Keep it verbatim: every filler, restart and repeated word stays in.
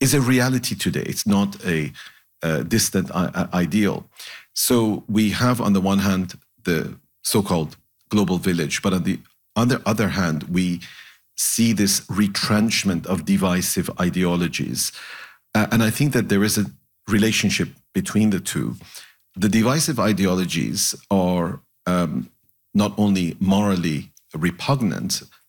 is a reality today. It's not a, a distant I- ideal. So we have, on the one hand, the so-called global village, but on the other, other hand, we see this retrenchment of divisive ideologies. Uh, and I think that there is a relationship between the two. The divisive ideologies are um, not only morally repugnant,